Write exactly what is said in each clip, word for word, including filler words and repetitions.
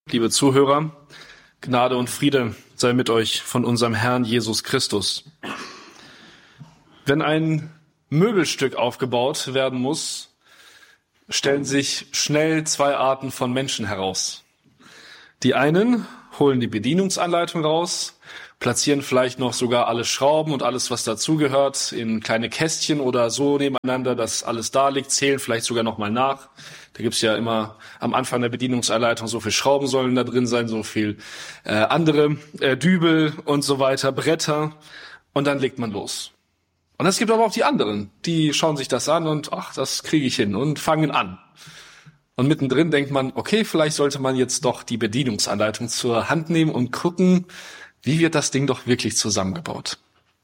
Liebe Zuhörer, Gnade und Friede sei mit euch von unserem Herrn Jesus Christus. Wenn ein Möbelstück aufgebaut werden muss, stellen sich schnell zwei Arten von Menschen heraus. Die einen holen die Bedienungsanleitung raus, platzieren vielleicht noch sogar alle Schrauben und alles, was dazugehört, in kleine Kästchen oder so nebeneinander, dass alles da liegt, zählen vielleicht sogar noch mal nach. Da gibt's ja immer am Anfang der Bedienungsanleitung, so viel Schrauben sollen da drin sein, so viel äh, andere äh, Dübel und so weiter, Bretter, und dann legt man los. Und es gibt aber auch die anderen, die schauen sich das an und ach, das kriege ich hin und fangen an. Und mittendrin denkt man, okay, vielleicht sollte man jetzt doch die Bedienungsanleitung zur Hand nehmen und gucken, wie wird das Ding doch wirklich zusammengebaut.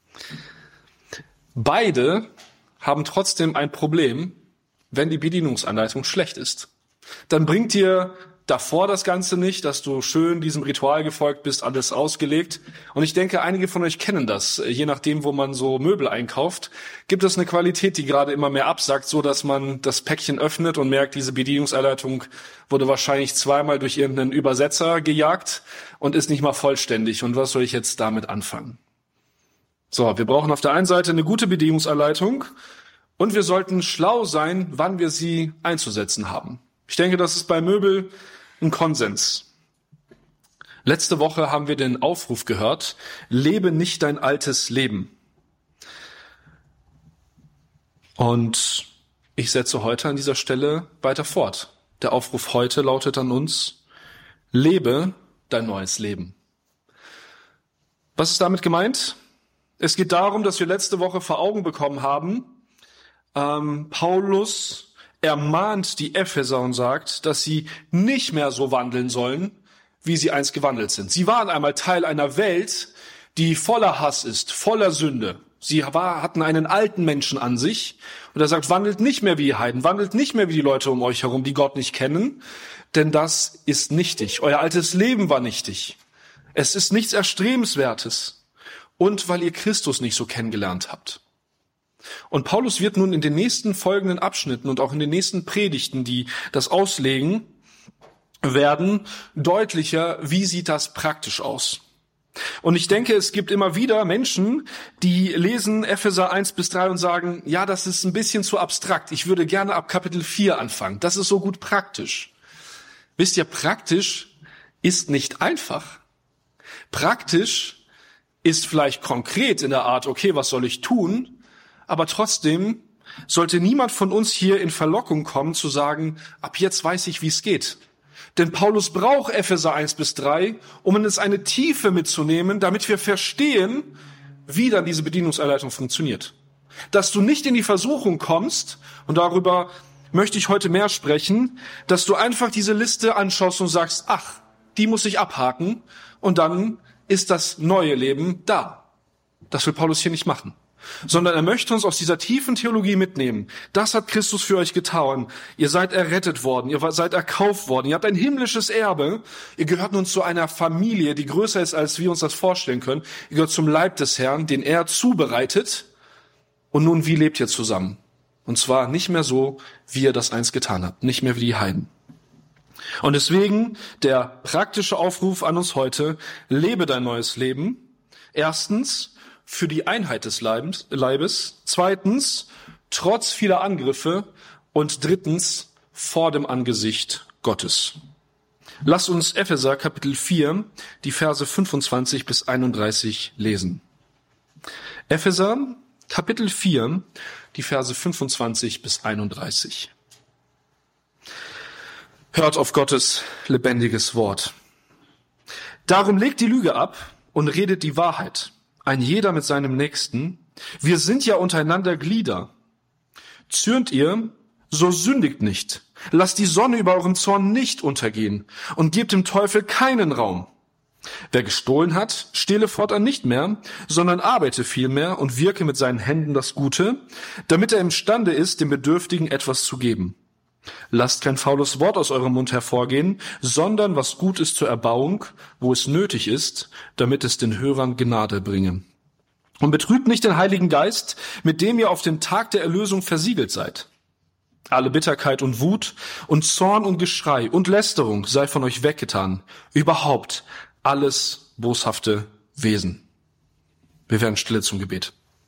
Beide haben trotzdem ein Problem, wenn die Bedienungsanleitung schlecht ist. Dann bringt dir davor das Ganze nicht, dass du schön diesem Ritual gefolgt bist, alles ausgelegt. Und ich denke, einige von euch kennen das. Je nachdem, wo man so Möbel einkauft, gibt es eine Qualität, die gerade immer mehr absackt, so dass man das Päckchen öffnet und merkt, diese Bedienungsanleitung wurde wahrscheinlich zweimal durch irgendeinen Übersetzer gejagt und ist nicht mal vollständig. Und was soll ich jetzt damit anfangen? So, wir brauchen auf der einen Seite eine gute Bedienungsanleitung und wir sollten schlau sein, wann wir sie einzusetzen haben. Ich denke, das ist bei Möbel ein Konsens. Letzte Woche haben wir den Aufruf gehört, lebe nicht dein altes Leben. Und ich setze heute an dieser Stelle weiter fort. Der Aufruf heute lautet an uns, lebe dein neues Leben. Was ist damit gemeint? Es geht darum, dass wir letzte Woche vor Augen bekommen haben, ähm, Paulus ermahnt die Epheser und sagt, dass sie nicht mehr so wandeln sollen, wie sie einst gewandelt sind. Sie waren einmal Teil einer Welt, die voller Hass ist, voller Sünde. Sie war, hatten einen alten Menschen an sich. Und er sagt, wandelt nicht mehr wie die Heiden, wandelt nicht mehr wie die Leute um euch herum, die Gott nicht kennen, denn das ist nichtig. Euer altes Leben war nichtig. Es ist nichts Erstrebenswertes. Und weil ihr Christus nicht so kennengelernt habt. Und Paulus wird nun in den nächsten folgenden Abschnitten und auch in den nächsten Predigten, die das auslegen werden, deutlicher, wie sieht das praktisch aus. Und ich denke, es gibt immer wieder Menschen, die lesen Epheser eins bis drei und sagen, ja, das ist ein bisschen zu abstrakt. Ich würde gerne ab Kapitel vier anfangen. Das ist so gut praktisch. Wisst ihr, praktisch ist nicht einfach. Praktisch ist vielleicht konkret in der Art, okay, was soll ich tun? Aber trotzdem sollte niemand von uns hier in Verlockung kommen zu sagen, ab jetzt weiß ich, wie es geht. Denn Paulus braucht Epheser eins bis drei, um in es eine Tiefe mitzunehmen, damit wir verstehen, wie dann diese Bedienungsanleitung funktioniert. Dass du nicht in die Versuchung kommst, und darüber möchte ich heute mehr sprechen, dass du einfach diese Liste anschaust und sagst, ach, die muss ich abhaken, und dann ist das neue Leben da. Das will Paulus hier nicht machen. Sondern er möchte uns aus dieser tiefen Theologie mitnehmen. Das hat Christus für euch getan. Ihr seid errettet worden, ihr seid erkauft worden, ihr habt ein himmlisches Erbe. Ihr gehört nun zu einer Familie, die größer ist, als wir uns das vorstellen können. Ihr gehört zum Leib des Herrn, den er zubereitet. Und nun, wie lebt ihr zusammen? Und zwar nicht mehr so, wie ihr das einst getan habt, nicht mehr wie die Heiden. Und deswegen der praktische Aufruf an uns heute, lebe dein neues Leben. Erstens, für die Einheit des Leibes, zweitens, trotz vieler Angriffe und drittens, vor dem Angesicht Gottes. Lasst uns Epheser Kapitel vier, die Verse fünfundzwanzig bis einunddreißig lesen. Epheser Kapitel vier, die Verse fünfundzwanzig bis einunddreißig. Hört auf Gottes lebendiges Wort. Darum legt die Lüge ab und redet die Wahrheit. Ein jeder mit seinem Nächsten. Wir sind ja untereinander Glieder. Zürnt ihr, so sündigt nicht. Lasst die Sonne über eurem Zorn nicht untergehen und gebt dem Teufel keinen Raum. Wer gestohlen hat, stehle fortan nicht mehr, sondern arbeite vielmehr und wirke mit seinen Händen das Gute, damit er imstande ist, dem Bedürftigen etwas zu geben. Lasst kein faules Wort aus eurem Mund hervorgehen, sondern was gut ist zur Erbauung, wo es nötig ist, damit es den Hörern Gnade bringe. Und betrübt nicht den Heiligen Geist, mit dem ihr auf den Tag der Erlösung versiegelt seid. Alle Bitterkeit und Wut und Zorn und Geschrei und Lästerung sei von euch weggetan. Überhaupt alles boshafte Wesen. Wir werden stille zum Gebet.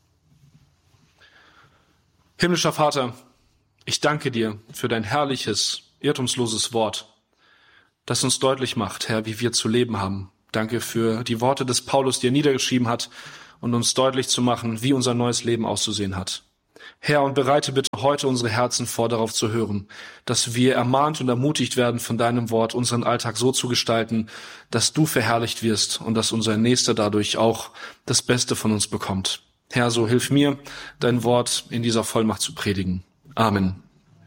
Himmlischer Vater, ich danke dir für dein herrliches, irrtumsloses Wort, das uns deutlich macht, Herr, wie wir zu leben haben. Danke für die Worte des Paulus, die er niedergeschrieben hat, und uns deutlich zu machen, wie unser neues Leben auszusehen hat. Herr, und bereite bitte heute unsere Herzen vor, darauf zu hören, dass wir ermahnt und ermutigt werden von deinem Wort, unseren Alltag so zu gestalten, dass du verherrlicht wirst und dass unser Nächster dadurch auch das Beste von uns bekommt. Herr, so hilf mir, dein Wort in dieser Vollmacht zu predigen. Amen.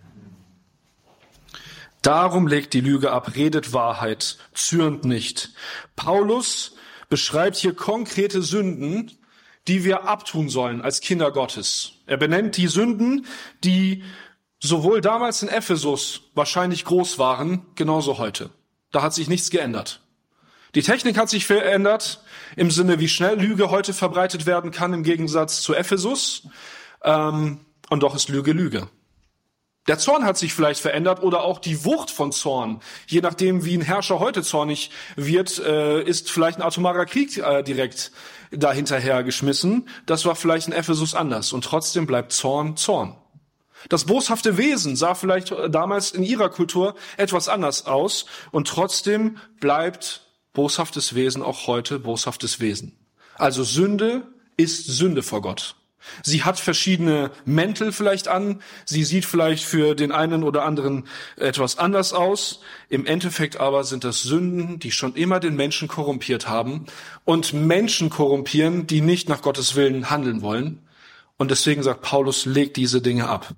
Darum legt die Lüge ab, redet Wahrheit, zürnt nicht. Paulus beschreibt hier konkrete Sünden, die wir abtun sollen als Kinder Gottes. Er benennt die Sünden, die sowohl damals in Ephesus wahrscheinlich groß waren, genauso heute. Da hat sich nichts geändert. Die Technik hat sich verändert, im Sinne, wie schnell Lüge heute verbreitet werden kann, im Gegensatz zu Ephesus. Ähm, und doch ist Lüge Lüge. Der Zorn hat sich vielleicht verändert oder auch die Wucht von Zorn. Je nachdem, wie ein Herrscher heute zornig wird, äh, ist vielleicht ein atomarer Krieg äh, direkt dahinterher geschmissen. Das war vielleicht in Ephesus anders. Und trotzdem bleibt Zorn Zorn. Das boshafte Wesen sah vielleicht damals in ihrer Kultur etwas anders aus. Und trotzdem bleibt boshaftes Wesen auch heute boshaftes Wesen. Also Sünde ist Sünde vor Gott. Sie hat verschiedene Mäntel vielleicht an. Sie sieht vielleicht für den einen oder anderen etwas anders aus. Im Endeffekt aber sind das Sünden, die schon immer den Menschen korrumpiert haben und Menschen korrumpieren, die nicht nach Gottes Willen handeln wollen. Und deswegen sagt Paulus, legt diese Dinge ab.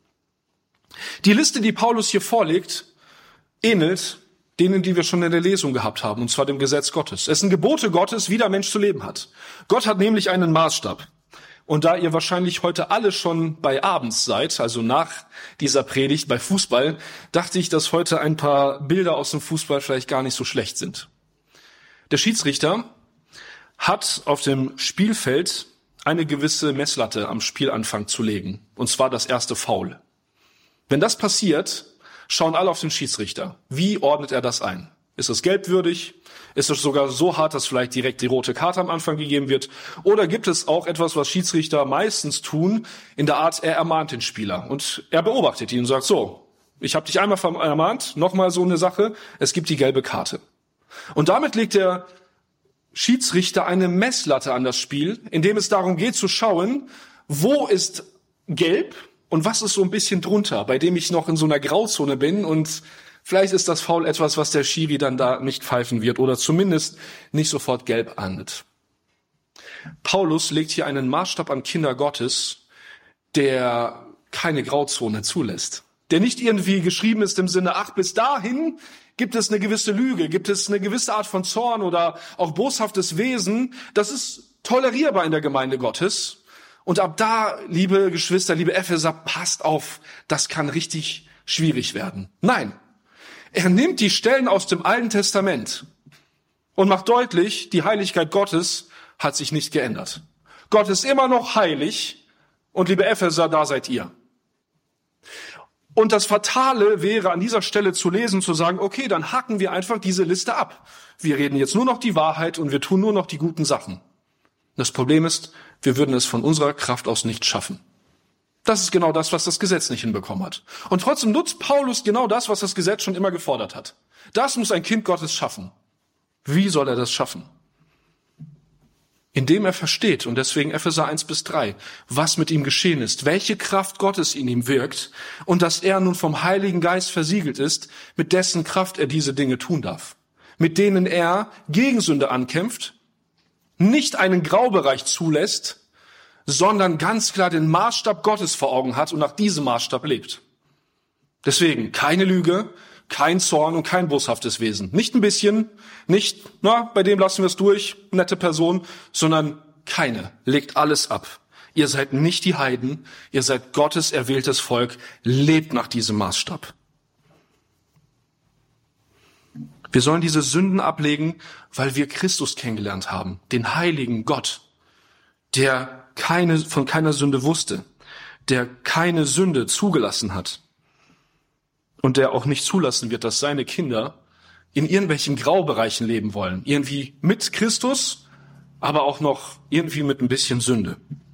Die Liste, die Paulus hier vorlegt, ähnelt denen, die wir schon in der Lesung gehabt haben, und zwar dem Gesetz Gottes. Es sind Gebote Gottes, wie der Mensch zu leben hat. Gott hat nämlich einen Maßstab. Und da ihr wahrscheinlich heute alle schon bei abends seid, also nach dieser Predigt bei Fußball, dachte ich, dass heute ein paar Bilder aus dem Fußball vielleicht gar nicht so schlecht sind. Der Schiedsrichter hat auf dem Spielfeld eine gewisse Messlatte am Spielanfang zu legen, und zwar das erste Foul. Wenn das passiert, schauen alle auf den Schiedsrichter. Wie ordnet er das ein? Ist es gelbwürdig? Ist es sogar so hart, dass vielleicht direkt die rote Karte am Anfang gegeben wird? Oder gibt es auch etwas, was Schiedsrichter meistens tun, in der Art, er ermahnt den Spieler und er beobachtet ihn und sagt, so, ich habe dich einmal ermahnt, nochmal so eine Sache, es gibt die gelbe Karte. Und damit legt der Schiedsrichter eine Messlatte an das Spiel, in dem es darum geht zu schauen, wo ist gelb und was ist so ein bisschen drunter, bei dem ich noch in so einer Grauzone bin und vielleicht ist das Foul etwas, was der Schiri dann da nicht pfeifen wird oder zumindest nicht sofort gelb ahndet. Paulus legt hier einen Maßstab an Kinder Gottes, der keine Grauzone zulässt. Der nicht irgendwie geschrieben ist im Sinne, ach, bis dahin gibt es eine gewisse Lüge, gibt es eine gewisse Art von Zorn oder auch boshaftes Wesen. Das ist tolerierbar in der Gemeinde Gottes. Und ab da, liebe Geschwister, liebe Epheser, passt auf, das kann richtig schwierig werden. Nein. Er nimmt die Stellen aus dem Alten Testament und macht deutlich, die Heiligkeit Gottes hat sich nicht geändert. Gott ist immer noch heilig und liebe Epheser, da seid ihr. Und das Fatale wäre an dieser Stelle zu lesen, zu sagen, okay, dann hacken wir einfach diese Liste ab. Wir reden jetzt nur noch die Wahrheit und wir tun nur noch die guten Sachen. Das Problem ist, wir würden es von unserer Kraft aus nicht schaffen. Das ist genau das, was das Gesetz nicht hinbekommen hat. Und trotzdem nutzt Paulus genau das, was das Gesetz schon immer gefordert hat. Das muss ein Kind Gottes schaffen. Wie soll er das schaffen? Indem er versteht, und deswegen Epheser eins bis drei, was mit ihm geschehen ist, welche Kraft Gottes in ihm wirkt und dass er nun vom Heiligen Geist versiegelt ist, mit dessen Kraft er diese Dinge tun darf. Mit denen er gegen Sünde ankämpft, nicht einen Graubereich zulässt, sondern ganz klar den Maßstab Gottes vor Augen hat und nach diesem Maßstab lebt. Deswegen keine Lüge, kein Zorn und kein boshaftes Wesen. Nicht ein bisschen, nicht, na, bei dem lassen wir es durch, nette Person, sondern keine. Legt alles ab. Ihr seid nicht die Heiden, ihr seid Gottes erwähltes Volk, lebt nach diesem Maßstab. Wir sollen diese Sünden ablegen, weil wir Christus kennengelernt haben, den heiligen Gott, der keine, von keiner Sünde wusste, der keine Sünde zugelassen hat. und der auch nicht zulassen wird, dass seine Kinder in irgendwelchen Graubereichen leben wollen. Irgendwie mit Christus, aber auch noch irgendwie mit ein bisschen Sünde.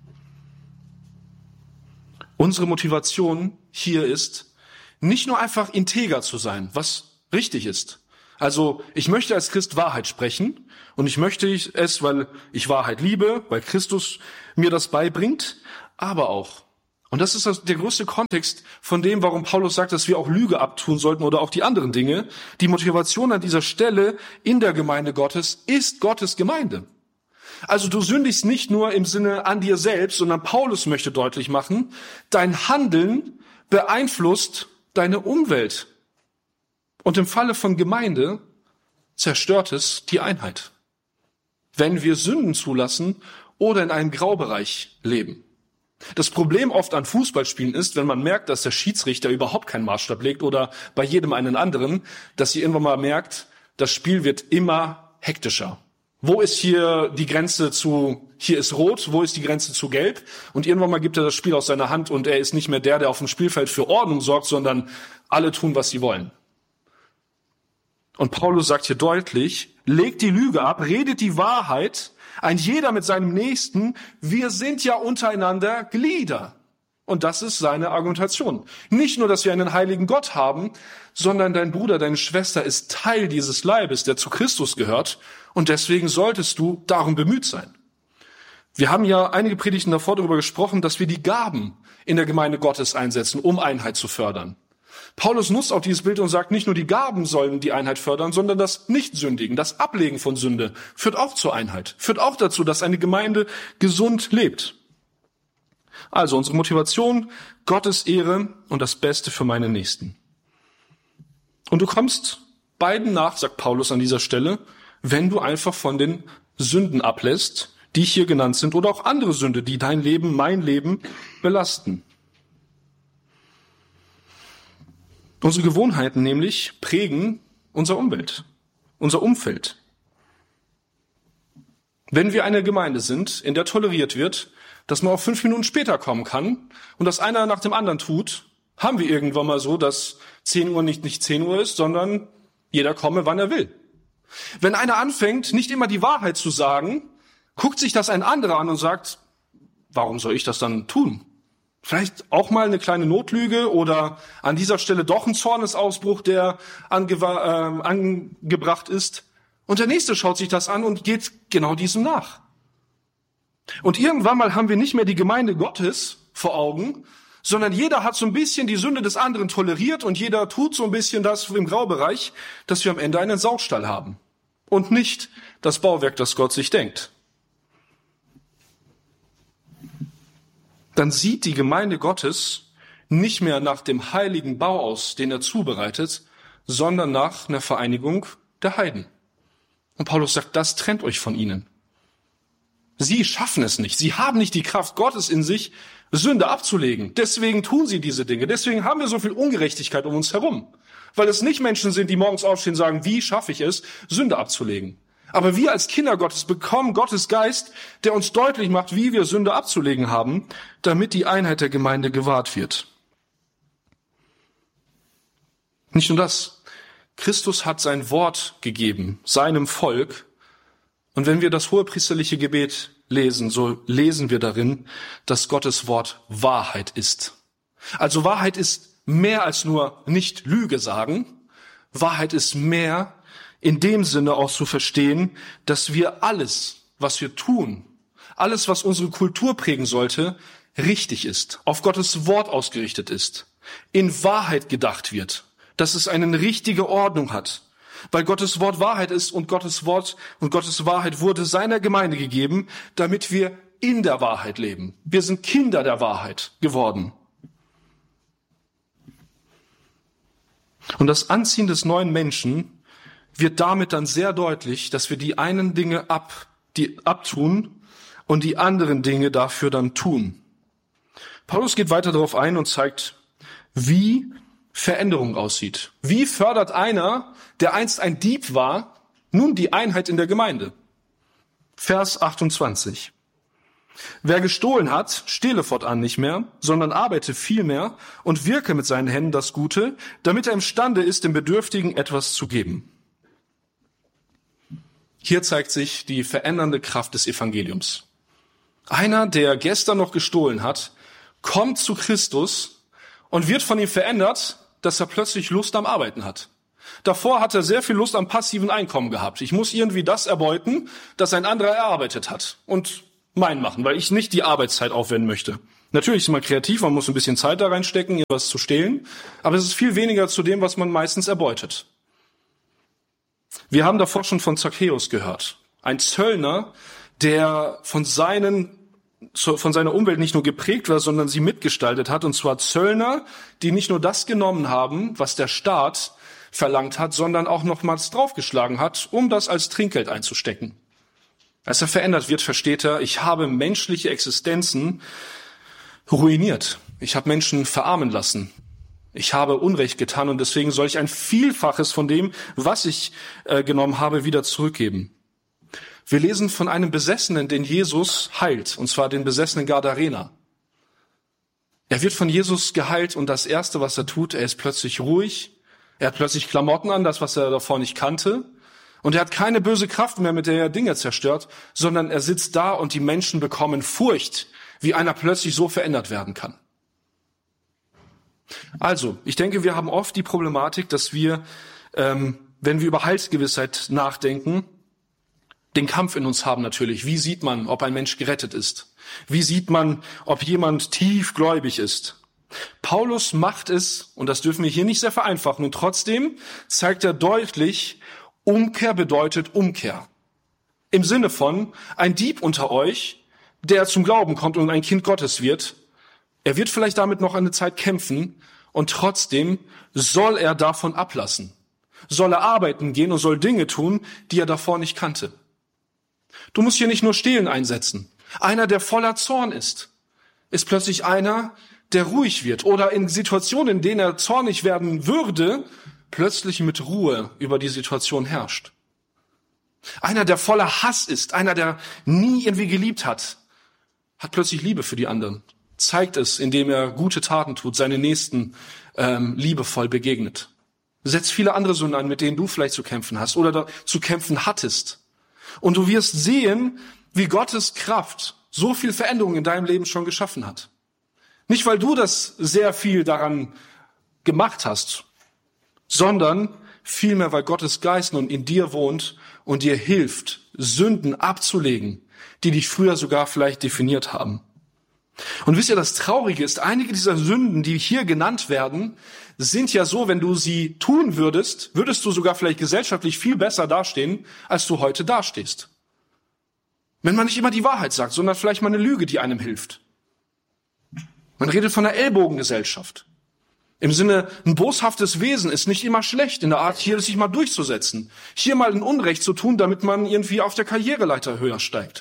Unsere Motivation hier ist, nicht nur einfach integer zu sein, was richtig ist. Also ich möchte als Christ Wahrheit sprechen und ich möchte es, weil ich Wahrheit liebe, weil Christus mir das beibringt, aber auch, und das ist der größte Kontext von dem, warum Paulus sagt, dass wir auch Lüge abtun sollten oder auch die anderen Dinge, die Motivation an dieser Stelle in der Gemeinde Gottes ist Gottes Gemeinde. Also du sündigst nicht nur im Sinne an dir selbst, sondern Paulus möchte deutlich machen, dein Handeln beeinflusst deine Umwelt. Und im Falle von Gemeinde zerstört es die Einheit, wenn wir Sünden zulassen oder in einem Graubereich leben. Das Problem oft an Fußballspielen ist, wenn man merkt, dass der Schiedsrichter überhaupt keinen Maßstab legt oder bei jedem einen anderen, dass ihr irgendwann mal merkt, das Spiel wird immer hektischer. Wo ist hier die Grenze zu, hier ist rot, wo ist die Grenze zu gelb? Und irgendwann mal gibt er das Spiel aus seiner Hand und er ist nicht mehr der, der auf dem Spielfeld für Ordnung sorgt, sondern alle tun, was sie wollen. Und Paulus sagt hier deutlich, legt die Lüge ab, redet die Wahrheit, ein jeder mit seinem Nächsten, wir sind ja untereinander Glieder. Und das ist seine Argumentation. Nicht nur, dass wir einen heiligen Gott haben, sondern dein Bruder, deine Schwester ist Teil dieses Leibes, der zu Christus gehört. Und deswegen solltest du darum bemüht sein. Wir haben ja einige Predigten davor darüber gesprochen, dass wir die Gaben in der Gemeinde Gottes einsetzen, um Einheit zu fördern. Paulus nutzt auch dieses Bild und sagt, nicht nur die Gaben sollen die Einheit fördern, sondern das Nichtsündigen, das Ablegen von Sünde führt auch zur Einheit, führt auch dazu, dass eine Gemeinde gesund lebt. Also unsere Motivation, Gottes Ehre und das Beste für meine Nächsten. Und du kommst beiden nach, sagt Paulus an dieser Stelle, wenn du einfach von den Sünden ablässt, die hier genannt sind, oder auch andere Sünde, die dein Leben, mein Leben belasten. Unsere Gewohnheiten nämlich prägen unsere Umwelt, unser Umfeld. Wenn wir eine Gemeinde sind, in der toleriert wird, dass man auch fünf Minuten später kommen kann und das einer nach dem anderen tut, haben wir irgendwann mal so, dass zehn Uhr nicht nicht zehn Uhr ist, sondern jeder komme, wann er will. Wenn einer anfängt, nicht immer die Wahrheit zu sagen, guckt sich das ein anderer an und sagt, warum soll ich das dann tun? Vielleicht auch mal eine kleine Notlüge oder an dieser Stelle doch ein Zornesausbruch, der ange- äh, angebracht ist. Und der Nächste schaut sich das an und geht genau diesem nach. Und irgendwann mal haben wir nicht mehr die Gemeinde Gottes vor Augen, sondern jeder hat so ein bisschen die Sünde des anderen toleriert und jeder tut so ein bisschen das im Graubereich, dass wir am Ende einen Saustall haben und nicht das Bauwerk, das Gott sich denkt. Dann sieht die Gemeinde Gottes nicht mehr nach dem heiligen Bau aus, den er zubereitet, sondern nach einer Vereinigung der Heiden. Und Paulus sagt, das trennt euch von ihnen. Sie schaffen es nicht. Sie haben nicht die Kraft Gottes in sich, Sünde abzulegen. Deswegen tun sie diese Dinge. Deswegen haben wir so viel Ungerechtigkeit um uns herum. Weil es nicht Menschen sind, die morgens aufstehen und sagen, wie schaffe ich es, Sünde abzulegen. Aber wir als Kinder Gottes bekommen Gottes Geist, der uns deutlich macht, wie wir Sünde abzulegen haben, damit die Einheit der Gemeinde gewahrt wird. Nicht nur das. Christus hat sein Wort gegeben, seinem Volk. Und wenn wir das hohepriesterliche Gebet lesen, so lesen wir darin, dass Gottes Wort Wahrheit ist. Also Wahrheit ist mehr als nur nicht Lüge sagen. Wahrheit ist mehr in dem Sinne auch zu verstehen, dass wir alles, was wir tun, alles, was unsere Kultur prägen sollte, richtig ist, auf Gottes Wort ausgerichtet ist, in Wahrheit gedacht wird, dass es eine richtige Ordnung hat, weil Gottes Wort Wahrheit ist und Gottes Wort und Gottes Wahrheit wurde seiner Gemeinde gegeben, damit wir in der Wahrheit leben. Wir sind Kinder der Wahrheit geworden. Und das Anziehen des neuen Menschen wird damit dann sehr deutlich, dass wir die einen Dinge ab, die abtun und die anderen Dinge dafür dann tun. Paulus geht weiter darauf ein und zeigt, wie Veränderung aussieht. Wie fördert einer, der einst ein Dieb war, nun die Einheit in der Gemeinde? Vers achtundzwanzig. Wer gestohlen hat, stehle fortan nicht mehr, sondern arbeite vielmehr und wirke mit seinen Händen das Gute, damit er imstande ist, dem Bedürftigen etwas zu geben. Hier zeigt sich die verändernde Kraft des Evangeliums. Einer, der gestern noch gestohlen hat, kommt zu Christus und wird von ihm verändert, dass er plötzlich Lust am Arbeiten hat. Davor hat er sehr viel Lust am passiven Einkommen gehabt. Ich muss irgendwie das erbeuten, das ein anderer erarbeitet hat und mein machen, weil ich nicht die Arbeitszeit aufwenden möchte. Natürlich ist man kreativ, man muss ein bisschen Zeit da reinstecken, etwas zu stehlen, aber es ist viel weniger zu dem, was man meistens erbeutet. Wir haben davor schon von Zachäus gehört. Ein Zöllner, der von seinen, von seiner Umwelt nicht nur geprägt war, sondern sie mitgestaltet hat. Und zwar Zöllner, die nicht nur das genommen haben, was der Staat verlangt hat, sondern auch nochmals draufgeschlagen hat, um das als Trinkgeld einzustecken. Als er verändert wird, versteht er, ich habe menschliche Existenzen ruiniert. Ich habe Menschen verarmen lassen. Ich habe Unrecht getan und deswegen soll ich ein Vielfaches von dem, was ich äh, genommen habe, wieder zurückgeben. Wir lesen von einem Besessenen, den Jesus heilt, und zwar den besessenen Gadarener. Er wird von Jesus geheilt und das Erste, was er tut, er ist plötzlich ruhig. Er hat plötzlich Klamotten an, das, was er davor nicht kannte. Und er hat keine böse Kraft mehr, mit der er Dinge zerstört, sondern er sitzt da und die Menschen bekommen Furcht, wie einer plötzlich so verändert werden kann. Also, ich denke, wir haben oft die Problematik, dass wir, ähm, wenn wir über Heilsgewissheit nachdenken, den Kampf in uns haben natürlich. Wie sieht man, ob ein Mensch gerettet ist? Wie sieht man, ob jemand tiefgläubig ist? Paulus macht es, und das dürfen wir hier nicht sehr vereinfachen, und trotzdem zeigt er deutlich, Umkehr bedeutet Umkehr. Im Sinne von, ein Dieb unter euch, der zum Glauben kommt und ein Kind Gottes wird, er wird vielleicht damit noch eine Zeit kämpfen und trotzdem soll er davon ablassen. Soll er arbeiten gehen und soll Dinge tun, die er davor nicht kannte. Du musst hier nicht nur Stehlen einsetzen. Einer, der voller Zorn ist, ist plötzlich einer, der ruhig wird oder in Situationen, in denen er zornig werden würde, plötzlich mit Ruhe über die Situation herrscht. Einer, der voller Hass ist, einer, der nie irgendwie geliebt hat, hat plötzlich Liebe für die anderen. Zeigt es, indem er gute Taten tut, seine Nächsten ähm, liebevoll begegnet. Setzt viele andere Sünden ein, mit denen du vielleicht zu kämpfen hast oder da, zu kämpfen hattest. Und du wirst sehen, wie Gottes Kraft so viel Veränderung in deinem Leben schon geschaffen hat. Nicht, weil du das sehr viel daran gemacht hast, sondern vielmehr, weil Gottes Geist nun in dir wohnt und dir hilft, Sünden abzulegen, die dich früher sogar vielleicht definiert haben. Und wisst ihr, das Traurige ist, einige dieser Sünden, die hier genannt werden, sind ja so, wenn du sie tun würdest, würdest du sogar vielleicht gesellschaftlich viel besser dastehen, als du heute dastehst. Wenn man nicht immer die Wahrheit sagt, sondern vielleicht mal eine Lüge, die einem hilft. Man redet von einer Ellbogengesellschaft. Im Sinne, ein boshaftes Wesen ist nicht immer schlecht, in der Art, hier sich mal durchzusetzen. Hier mal ein Unrecht zu tun, damit man irgendwie auf der Karriereleiter höher steigt.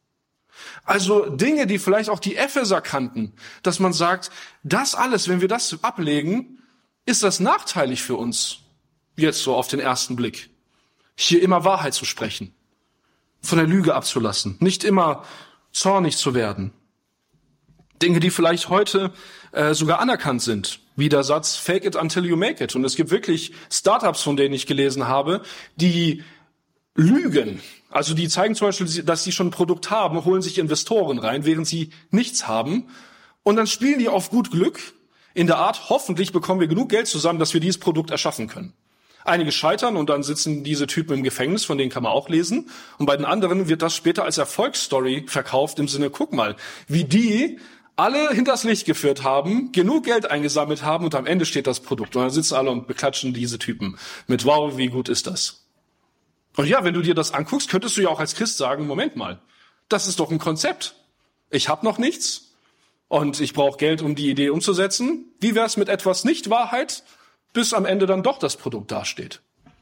Also Dinge, die vielleicht auch die Epheser kannten, dass man sagt, das alles, wenn wir das ablegen, ist das nachteilig für uns, jetzt so auf den ersten Blick. Hier immer Wahrheit zu sprechen, von der Lüge abzulassen, nicht immer zornig zu werden. Dinge, die vielleicht heute äh, sogar anerkannt sind, wie der Satz Fake it until you make it. Und es gibt wirklich Startups, von denen ich gelesen habe, die lügen. Also die zeigen zum Beispiel, dass sie schon ein Produkt haben, holen sich Investoren rein, während sie nichts haben. Und dann spielen die auf gut Glück in der Art, hoffentlich bekommen wir genug Geld zusammen, dass wir dieses Produkt erschaffen können. Einige scheitern und dann sitzen diese Typen im Gefängnis, von denen kann man auch lesen. Und bei den anderen wird das später als Erfolgsstory verkauft im Sinne, guck mal, wie die alle hinters Licht geführt haben, genug Geld eingesammelt haben und am Ende steht das Produkt. Und dann sitzen alle und beklatschen diese Typen mit, wow, wie gut ist das? Und ja, wenn du dir das anguckst, könntest du ja auch als Christ sagen, Moment mal, das ist doch ein Konzept. Ich habe noch nichts und ich brauche Geld, um die Idee umzusetzen. Wie wär's mit etwas Nicht-Wahrheit, bis am Ende dann doch das Produkt dasteht?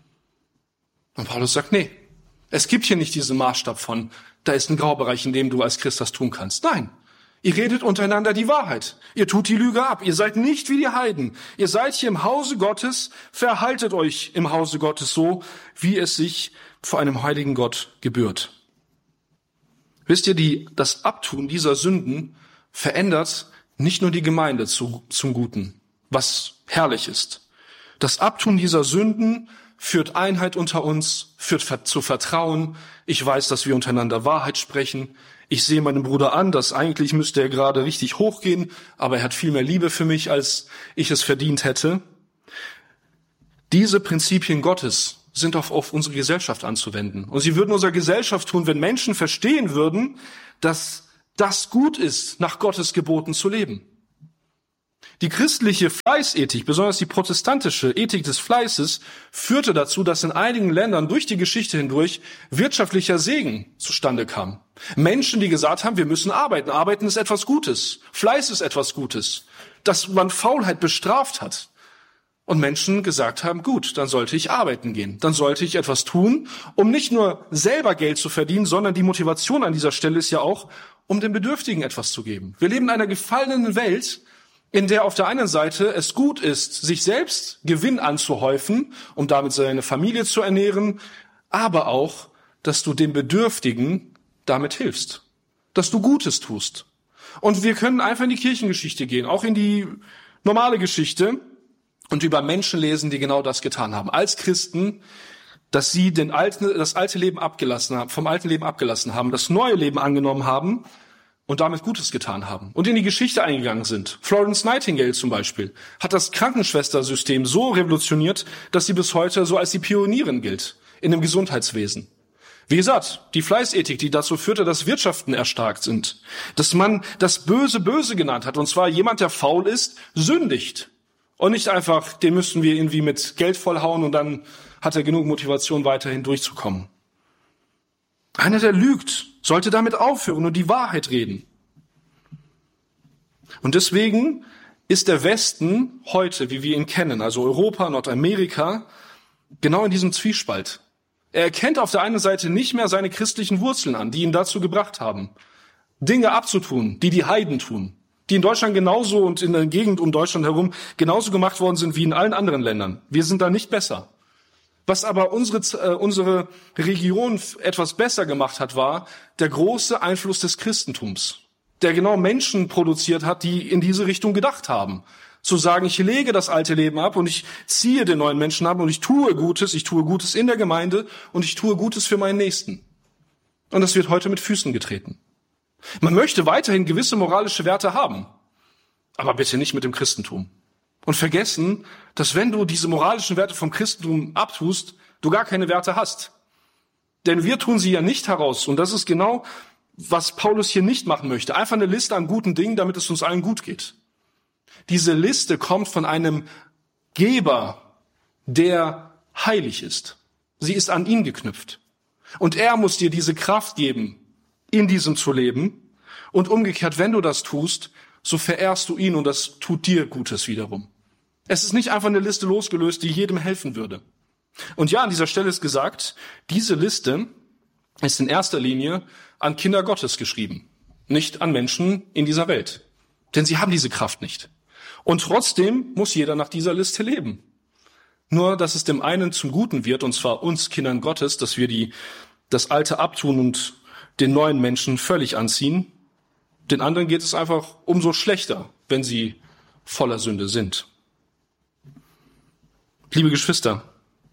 Und Paulus sagt, nee, es gibt hier nicht diesen Maßstab von, da ist ein Graubereich, in dem du als Christ das tun kannst. Nein, ihr redet untereinander die Wahrheit. Ihr tut die Lüge ab. Ihr seid nicht wie die Heiden. Ihr seid hier im Hause Gottes. Verhaltet euch im Hause Gottes so, wie es sich vor einem heiligen Gott gebührt. Wisst ihr, die, das Abtun dieser Sünden verändert nicht nur die Gemeinde zu, zum Guten, was herrlich ist. Das Abtun dieser Sünden führt Einheit unter uns, führt zu Vertrauen. Ich weiß, dass wir untereinander Wahrheit sprechen. Ich sehe meinen Bruder an, dass eigentlich müsste er gerade richtig hochgehen, aber er hat viel mehr Liebe für mich, als ich es verdient hätte. Diese Prinzipien Gottes sind auch auf unsere Gesellschaft anzuwenden. Und sie würden unserer Gesellschaft tun, wenn Menschen verstehen würden, dass das gut ist, nach Gottes Geboten zu leben. Die christliche Fleißethik, besonders die protestantische Ethik des Fleißes, führte dazu, dass in einigen Ländern durch die Geschichte hindurch wirtschaftlicher Segen zustande kam. Menschen, die gesagt haben, wir müssen arbeiten. Arbeiten ist etwas Gutes. Fleiß ist etwas Gutes. Dass man Faulheit bestraft hat. Und Menschen gesagt haben, gut, dann sollte ich arbeiten gehen. Dann sollte ich etwas tun, um nicht nur selber Geld zu verdienen, sondern die Motivation an dieser Stelle ist ja auch, um den Bedürftigen etwas zu geben. Wir leben in einer gefallenen Welt, in der auf der einen Seite es gut ist, sich selbst Gewinn anzuhäufen, um damit seine Familie zu ernähren, aber auch, dass du den Bedürftigen damit hilfst, dass du Gutes tust. Und wir können einfach in die Kirchengeschichte gehen, auch in die normale Geschichte und über Menschen lesen, die genau das getan haben. Als Christen, dass sie den alten, das alte Leben abgelassen haben, vom alten Leben abgelassen haben, das neue Leben angenommen haben, und damit Gutes getan haben und in die Geschichte eingegangen sind. Florence Nightingale zum Beispiel hat das Krankenschwestersystem so revolutioniert, dass sie bis heute so als die Pionierin gilt in dem Gesundheitswesen. Wie gesagt, die Fleißethik, die dazu führte, dass Wirtschaften erstarkt sind, dass man das Böse böse genannt hat, und zwar jemand, der faul ist, sündigt. Und nicht einfach, den müssten wir irgendwie mit Geld vollhauen und dann hat er genug Motivation, weiterhin durchzukommen. Einer, der lügt, sollte damit aufhören und die Wahrheit reden. Und deswegen ist der Westen heute, wie wir ihn kennen, also Europa, Nordamerika, genau in diesem Zwiespalt. Er erkennt auf der einen Seite nicht mehr seine christlichen Wurzeln an, die ihn dazu gebracht haben, Dinge abzutun, die die Heiden tun, die in Deutschland genauso und in der Gegend um Deutschland herum genauso gemacht worden sind wie in allen anderen Ländern. Wir sind da nicht besser. Was aber unsere, äh, unsere Region etwas besser gemacht hat, war der große Einfluss des Christentums, der genau Menschen produziert hat, die in diese Richtung gedacht haben. Zu sagen, ich lege das alte Leben ab und ich ziehe den neuen Menschen ab und ich tue Gutes, ich tue Gutes in der Gemeinde und ich tue Gutes für meinen Nächsten. Und das wird heute mit Füßen getreten. Man möchte weiterhin gewisse moralische Werte haben, aber bitte nicht mit dem Christentum. Und vergessen, dass wenn du diese moralischen Werte vom Christentum abtust, du gar keine Werte hast. Denn wir tun sie ja nicht heraus. Und das ist genau, was Paulus hier nicht machen möchte. Einfach eine Liste an guten Dingen, damit es uns allen gut geht. Diese Liste kommt von einem Geber, der heilig ist. Sie ist an ihn geknüpft. Und er muss dir diese Kraft geben, in diesem zu leben. Und umgekehrt, wenn du das tust, so verehrst du ihn und das tut dir Gutes wiederum. Es ist nicht einfach eine Liste losgelöst, die jedem helfen würde. Und ja, an dieser Stelle ist gesagt, diese Liste ist in erster Linie an Kinder Gottes geschrieben, nicht an Menschen in dieser Welt. Denn sie haben diese Kraft nicht. Und trotzdem muss jeder nach dieser Liste leben. Nur, dass es dem einen zum Guten wird, und zwar uns Kindern Gottes, dass wir die, das Alte abtun und den neuen Menschen völlig anziehen. Den anderen geht es einfach umso schlechter, wenn sie voller Sünde sind. Liebe Geschwister,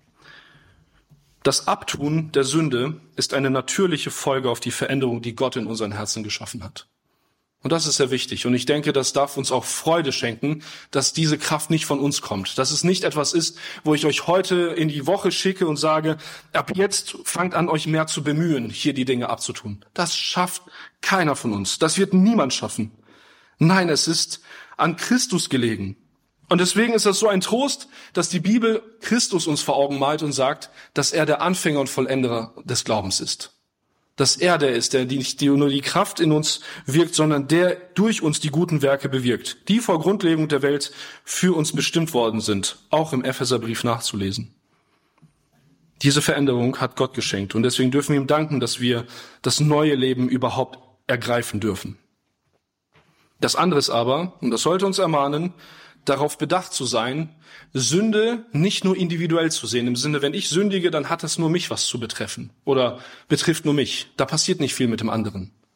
das Abtun der Sünde ist eine natürliche Folge auf die Veränderung, die Gott in unseren Herzen geschaffen hat. Und das ist sehr wichtig. Und ich denke, das darf uns auch Freude schenken, dass diese Kraft nicht von uns kommt. Dass es nicht etwas ist, wo ich euch heute in die Woche schicke und sage, ab jetzt fangt an, euch mehr zu bemühen, hier die Dinge abzutun. Das schafft keiner von uns. Das wird niemand schaffen. Nein, es ist an Christus gelegen. Und deswegen ist das so ein Trost, dass die Bibel Christus uns vor Augen malt und sagt, dass er der Anfänger und Vollender des Glaubens ist. Dass er der ist, der nicht nur die Kraft in uns wirkt, sondern der durch uns die guten Werke bewirkt, die vor Grundlegung der Welt für uns bestimmt worden sind, auch im Epheserbrief nachzulesen. Diese Veränderung hat Gott geschenkt und deswegen dürfen wir ihm danken, dass wir das neue Leben überhaupt ergreifen dürfen. Das andere ist aber, und das sollte uns ermahnen, darauf bedacht zu sein, Sünde nicht nur individuell zu sehen. Im Sinne, wenn ich sündige, dann hat das nur mich was zu betreffen oder betrifft nur mich. Da passiert nicht viel mit dem anderen.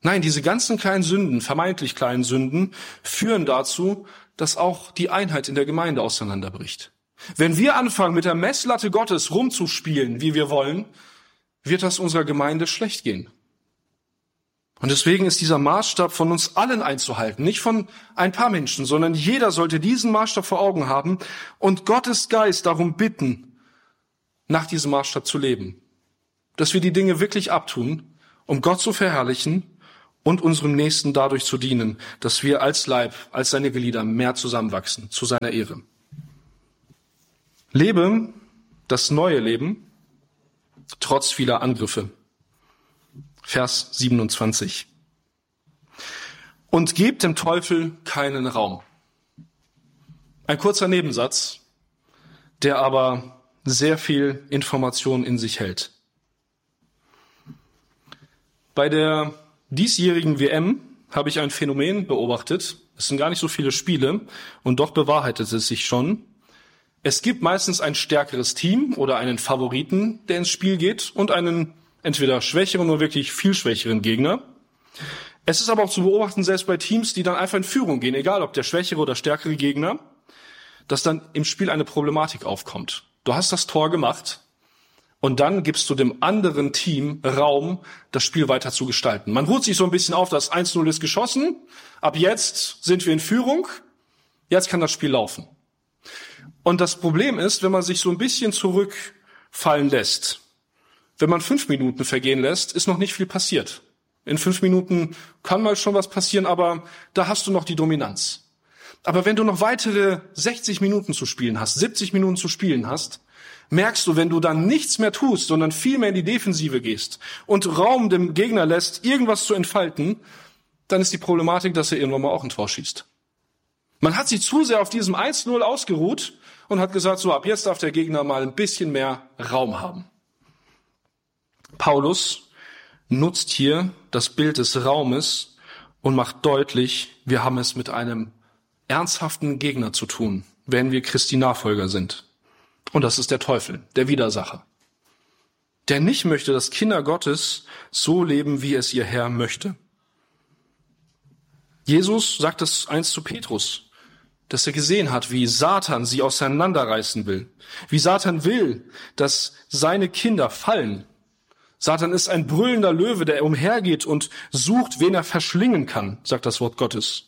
Nein, diese ganzen kleinen Sünden, vermeintlich kleinen Sünden, führen dazu, dass auch die Einheit in der Gemeinde auseinanderbricht. Wenn wir anfangen, mit der Messlatte Gottes rumzuspielen, wie wir wollen, wird das unserer Gemeinde schlecht gehen. Und deswegen ist dieser Maßstab von uns allen einzuhalten, nicht von ein paar Menschen, sondern jeder sollte diesen Maßstab vor Augen haben und Gottes Geist darum bitten, nach diesem Maßstab zu leben. Dass wir die Dinge wirklich abtun, um Gott zu verherrlichen und unserem Nächsten dadurch zu dienen, dass wir als Leib, als seine Glieder mehr zusammenwachsen, zu seiner Ehre. Lebe das neue Leben, trotz vieler Angriffe. Vers siebenundzwanzig. Und gebt dem Teufel keinen Raum. Ein kurzer Nebensatz, der aber sehr viel Information in sich hält. Bei der diesjährigen W M habe ich ein Phänomen beobachtet. Es sind gar nicht so viele Spiele und doch bewahrheitet es sich schon. Es gibt meistens ein stärkeres Team oder einen Favoriten, der ins Spiel geht und einen entweder schwächeren oder wirklich viel schwächeren Gegner. Es ist aber auch zu beobachten, selbst bei Teams, die dann einfach in Führung gehen, egal ob der schwächere oder stärkere Gegner, dass dann im Spiel eine Problematik aufkommt. Du hast das Tor gemacht und dann gibst du dem anderen Team Raum, das Spiel weiter zu gestalten. Man ruht sich so ein bisschen auf, das eins null ist geschossen, ab jetzt sind wir in Führung, jetzt kann das Spiel laufen. Und das Problem ist, wenn man sich so ein bisschen zurückfallen lässt, wenn man fünf Minuten vergehen lässt, ist noch nicht viel passiert. In fünf Minuten kann mal schon was passieren, aber da hast du noch die Dominanz. Aber wenn du noch weitere sechzig Minuten zu spielen hast, siebzig Minuten zu spielen hast, merkst du, wenn du dann nichts mehr tust, sondern viel mehr in die Defensive gehst und Raum dem Gegner lässt, irgendwas zu entfalten, dann ist die Problematik, dass er irgendwann mal auch ein Tor schießt. Man hat sich zu sehr auf diesem eins null ausgeruht und hat gesagt, so ab jetzt darf der Gegner mal ein bisschen mehr Raum haben. Paulus nutzt hier das Bild des Raumes und macht deutlich, wir haben es mit einem ernsthaften Gegner zu tun, wenn wir Christi Nachfolger sind. Und das ist der Teufel, der Widersacher, der nicht möchte, dass Kinder Gottes so leben, wie es ihr Herr möchte. Jesus sagt es einst zu Petrus, dass er gesehen hat, wie Satan sie auseinanderreißen will, wie Satan will, dass seine Kinder fallen. Satan ist ein brüllender Löwe, der umhergeht und sucht, wen er verschlingen kann, sagt das Wort Gottes.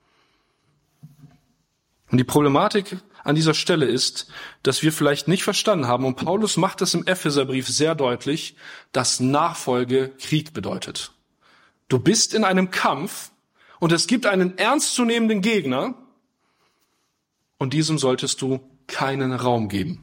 Und die Problematik an dieser Stelle ist, dass wir vielleicht nicht verstanden haben, und Paulus macht es im Epheserbrief sehr deutlich, dass Nachfolge Krieg bedeutet. Du bist in einem Kampf und es gibt einen ernstzunehmenden Gegner und diesem solltest du keinen Raum geben.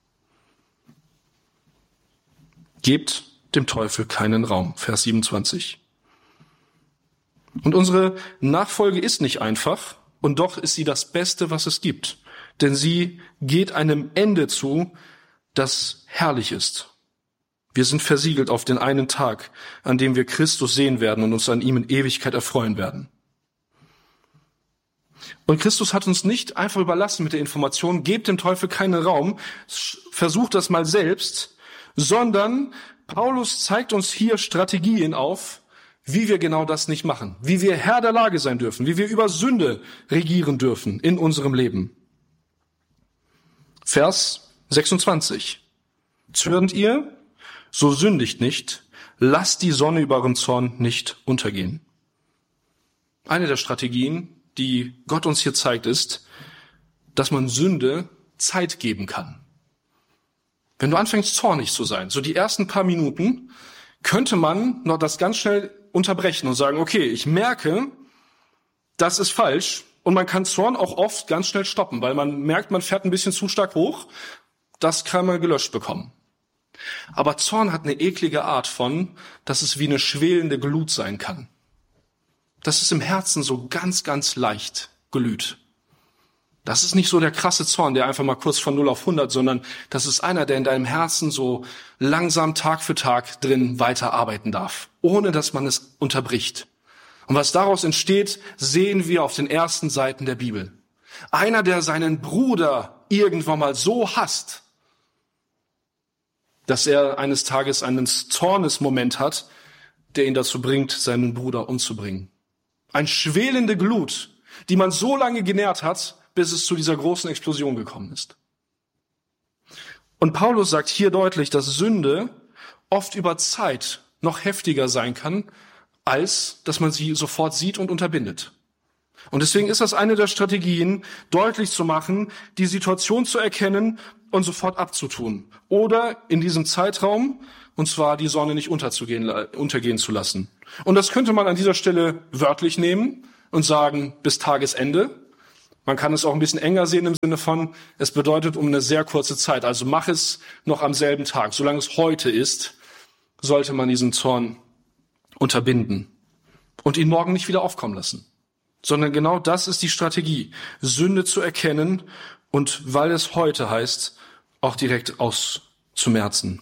Gebt dem Teufel keinen Raum, Vers siebenundzwanzig. Und unsere Nachfolge ist nicht einfach, und doch ist sie das Beste, was es gibt. Denn sie geht einem Ende zu, das herrlich ist. Wir sind versiegelt auf den einen Tag, an dem wir Christus sehen werden und uns an ihm in Ewigkeit erfreuen werden. Und Christus hat uns nicht einfach überlassen mit der Information, gebt dem Teufel keinen Raum, versucht das mal selbst, sondern Paulus zeigt uns hier Strategien auf, wie wir genau das nicht machen, wie wir Herr der Lage sein dürfen, wie wir über Sünde regieren dürfen in unserem Leben. Vers sechsundzwanzig. Zürnt ihr, so sündigt nicht, lasst die Sonne über eurem Zorn nicht untergehen. Eine der Strategien, die Gott uns hier zeigt, ist, dass man Sünde Zeit geben kann. Wenn du anfängst, zornig zu sein, so die ersten paar Minuten, könnte man noch das ganz schnell unterbrechen und sagen, okay, ich merke, das ist falsch. Und man kann Zorn auch oft ganz schnell stoppen, weil man merkt, man fährt ein bisschen zu stark hoch. Das kann man gelöscht bekommen. Aber Zorn hat eine eklige Art von, dass es wie eine schwelende Glut sein kann. Das ist im Herzen so ganz, ganz leicht glüht. Das ist nicht so der krasse Zorn, der einfach mal kurz von null auf hundert, sondern das ist einer, der in deinem Herzen so langsam Tag für Tag drin weiterarbeiten darf, ohne dass man es unterbricht. Und was daraus entsteht, sehen wir auf den ersten Seiten der Bibel. Einer, der seinen Bruder irgendwann mal so hasst, dass er eines Tages einen Zornesmoment hat, der ihn dazu bringt, seinen Bruder umzubringen. Eine schwelende Glut, die man so lange genährt hat, bis es zu dieser großen Explosion gekommen ist. Und Paulus sagt hier deutlich, dass Sünde oft über Zeit noch heftiger sein kann, als dass man sie sofort sieht und unterbindet. Und deswegen ist das eine der Strategien, deutlich zu machen, die Situation zu erkennen und sofort abzutun. Oder in diesem Zeitraum, und zwar die Sonne nicht unterzugehen, untergehen zu lassen. Und das könnte man an dieser Stelle wörtlich nehmen und sagen, bis Tagesende. Man kann es auch ein bisschen enger sehen im Sinne von, es bedeutet um eine sehr kurze Zeit. Also mach es noch am selben Tag. Solange es heute ist, sollte man diesen Zorn unterbinden und ihn morgen nicht wieder aufkommen lassen. Sondern genau das ist die Strategie, Sünde zu erkennen und, weil es heute heißt, auch direkt auszumerzen.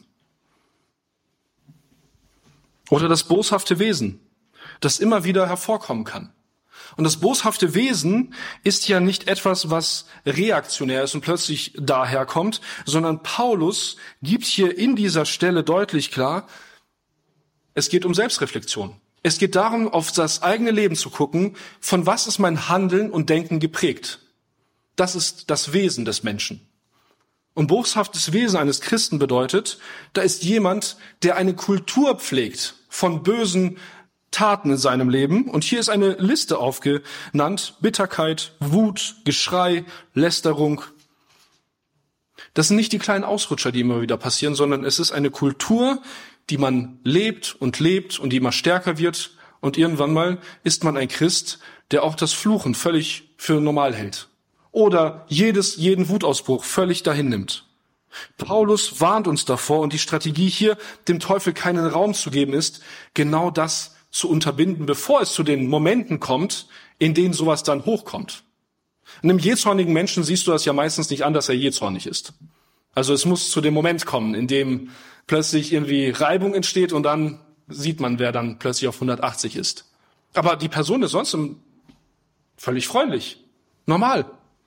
Oder das boshafte Wesen, das immer wieder hervorkommen kann. Und das boshafte Wesen ist ja nicht etwas, was reaktionär ist und plötzlich daherkommt, sondern Paulus gibt hier in dieser Stelle deutlich klar, es geht um Selbstreflexion. Es geht darum, auf das eigene Leben zu gucken, von was ist mein Handeln und Denken geprägt. Das ist das Wesen des Menschen. Und boshaftes Wesen eines Christen bedeutet, da ist jemand, der eine Kultur pflegt von bösen Taten in seinem Leben. Und hier ist eine Liste aufgenannt: Bitterkeit, Wut, Geschrei, Lästerung. Das sind nicht die kleinen Ausrutscher, die immer wieder passieren, sondern es ist eine Kultur, die man lebt und lebt und die immer stärker wird. Und irgendwann mal ist man ein Christ, der auch das Fluchen völlig für normal hält. Oder jedes, jeden Wutausbruch völlig dahin nimmt. Paulus warnt uns davor, und die Strategie hier, dem Teufel keinen Raum zu geben, ist, genau das zu unterbinden, bevor es zu den Momenten kommt, in denen sowas dann hochkommt. Einem jähzornigen Menschen siehst du das ja meistens nicht an, dass er jähzornig ist. Also es muss zu dem Moment kommen, in dem plötzlich irgendwie Reibung entsteht und dann sieht man, wer dann plötzlich auf hundertachtzig ist. Aber die Person ist sonst völlig freundlich, normal.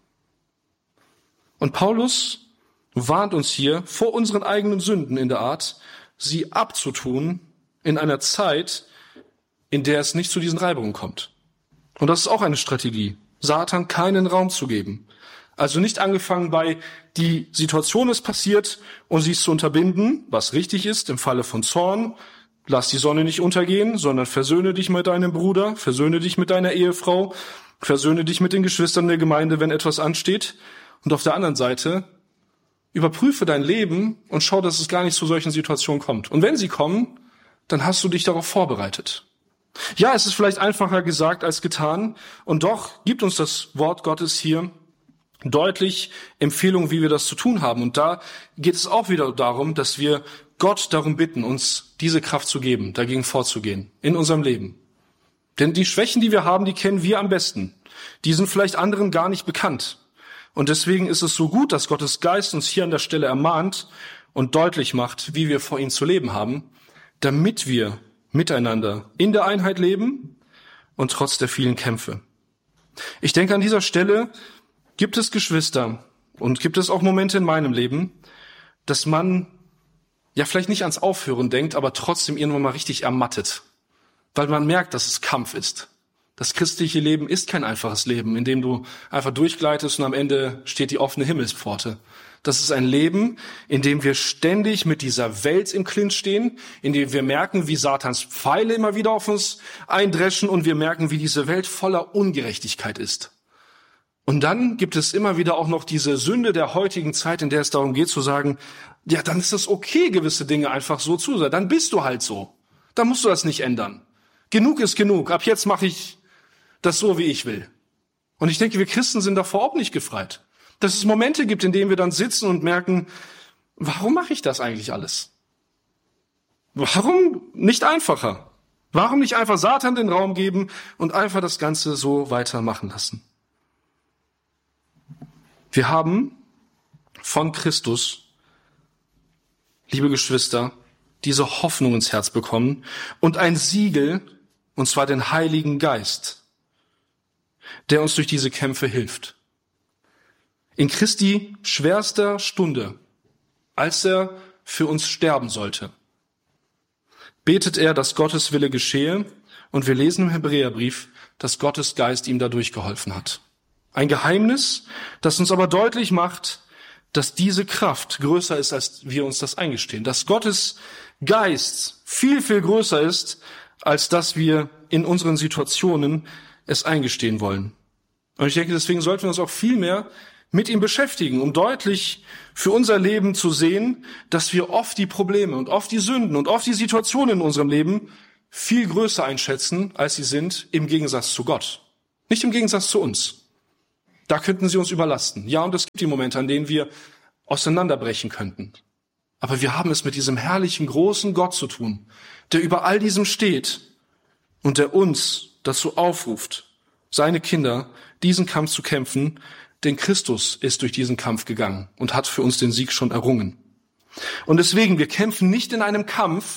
Und Paulus warnt uns hier vor unseren eigenen Sünden in der Art, sie abzutun in einer Zeit, in der es nicht zu diesen Reibungen kommt. Und das ist auch eine Strategie, Satan keinen Raum zu geben. Also nicht angefangen bei, die Situation ist passiert und sie ist zu unterbinden, was richtig ist im Falle von Zorn. Lass die Sonne nicht untergehen, sondern versöhne dich mit deinem Bruder, versöhne dich mit deiner Ehefrau, versöhne dich mit den Geschwistern der Gemeinde, wenn etwas ansteht. Und auf der anderen Seite, überprüfe dein Leben und schau, dass es gar nicht zu solchen Situationen kommt. Und wenn sie kommen, dann hast du dich darauf vorbereitet. Ja, es ist vielleicht einfacher gesagt als getan. Und doch gibt uns das Wort Gottes hier deutlich Empfehlungen, wie wir das zu tun haben. Und da geht es auch wieder darum, dass wir Gott darum bitten, uns diese Kraft zu geben, dagegen vorzugehen, in unserem Leben. Denn die Schwächen, die wir haben, die kennen wir am besten. Die sind vielleicht anderen gar nicht bekannt. Und deswegen ist es so gut, dass Gottes Geist uns hier an der Stelle ermahnt und deutlich macht, wie wir vor ihm zu leben haben, damit wir miteinander in der Einheit leben und trotz der vielen Kämpfe. Ich denke, an dieser Stelle gibt es Geschwister und gibt es auch Momente in meinem Leben, dass man ja vielleicht nicht ans Aufhören denkt, aber trotzdem irgendwann mal richtig ermattet, weil man merkt, dass es Kampf ist. Das christliche Leben ist kein einfaches Leben, in dem du einfach durchgleitest und am Ende steht die offene Himmelspforte. Das ist ein Leben, in dem wir ständig mit dieser Welt im Clinch stehen, in dem wir merken, wie Satans Pfeile immer wieder auf uns eindreschen und wir merken, wie diese Welt voller Ungerechtigkeit ist. Und dann gibt es immer wieder auch noch diese Sünde der heutigen Zeit, in der es darum geht zu sagen, ja, dann ist es okay, gewisse Dinge einfach so zu sein. Dann bist du halt so. Dann musst du das nicht ändern. Genug ist genug. Ab jetzt mache ich das so, wie ich will. Und ich denke, wir Christen sind davor auch nicht gefreit. Dass es Momente gibt, in denen wir dann sitzen und merken, warum mache ich das eigentlich alles? Warum nicht einfacher? Warum nicht einfach Satan den Raum geben und einfach das Ganze so weitermachen lassen? Wir haben von Christus, liebe Geschwister, diese Hoffnung ins Herz bekommen und ein Siegel, und zwar den Heiligen Geist, der uns durch diese Kämpfe hilft. In Christi schwerster Stunde, als er für uns sterben sollte, betet er, dass Gottes Wille geschehe, und wir lesen im Hebräerbrief, dass Gottes Geist ihm dadurch geholfen hat. Ein Geheimnis, das uns aber deutlich macht, dass diese Kraft größer ist, als wir uns das eingestehen. Dass Gottes Geist viel, viel größer ist, als dass wir in unseren Situationen es eingestehen wollen. Und ich denke, deswegen sollten wir uns auch viel mehr mit ihm beschäftigen, um deutlich für unser Leben zu sehen, dass wir oft die Probleme und oft die Sünden und oft die Situationen in unserem Leben viel größer einschätzen, als sie sind, im Gegensatz zu Gott. Nicht im Gegensatz zu uns. Da könnten sie uns überlasten. Ja, und es gibt die Momente, an denen wir auseinanderbrechen könnten. Aber wir haben es mit diesem herrlichen, großen Gott zu tun, der über all diesem steht und der uns dazu aufruft, seine Kinder, diesen Kampf zu kämpfen, denn Christus ist durch diesen Kampf gegangen und hat für uns den Sieg schon errungen. Und deswegen, wir kämpfen nicht in einem Kampf,